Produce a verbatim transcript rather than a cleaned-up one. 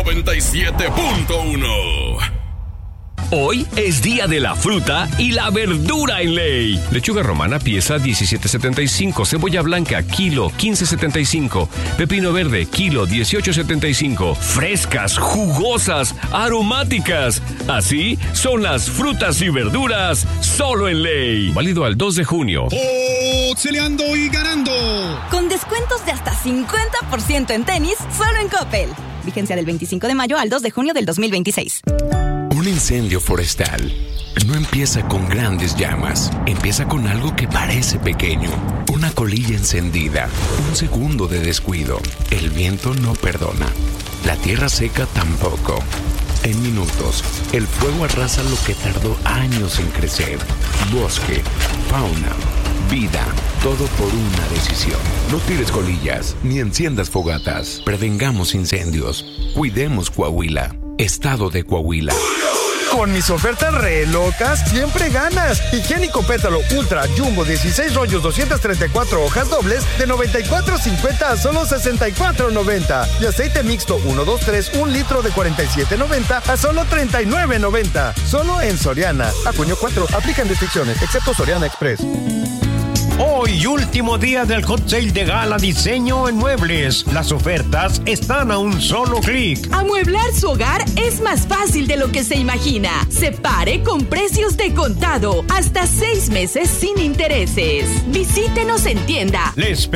noventa y siete punto uno. Hoy es día de la fruta y la verdura en Ley. Lechuga romana pieza diecisiete setenta y cinco, cebolla blanca kilo quince setenta y cinco, pepino verde kilo dieciocho setenta y cinco. Frescas, jugosas, aromáticas. Así son las frutas y verduras solo en Ley. Válido al dos de junio. ¡Boxeleando y ganando! Con descuentos de hasta cincuenta por ciento en tenis, solo en Coppel. Vigencia del veinticinco de mayo al dos de junio del dos mil veintiséis. Un incendio forestal no empieza con grandes llamas. Empieza con algo que parece pequeño. Una colilla encendida. Un segundo de descuido. El viento no perdona. La tierra seca tampoco. En minutos, el fuego arrasa lo que tardó años en crecer. Bosque, fauna, vida, todo por una decisión. No tires colillas ni enciendas fogatas. Prevengamos incendios. Cuidemos Coahuila. Estado de Coahuila. Con mis ofertas re locas, siempre ganas. Higiénico Pétalo Ultra Jumbo dieciséis rollos, doscientas treinta y cuatro hojas dobles de noventa y cuatro cincuenta a solo sesenta y cuatro noventa. Y aceite mixto uno, dos, tres, un litro de cuarenta y siete noventa a solo treinta y nueve noventa. Solo en Soriana. A junio cuatro. Aplican restricciones, excepto Soriana Express. Hoy, último día del hot sale de Gala Diseño en Muebles. Las ofertas están a un solo clic. Amueblar su hogar es más fácil de lo que se imagina. Separe con precios de contado, hasta seis meses sin intereses. Visítenos en tienda. Les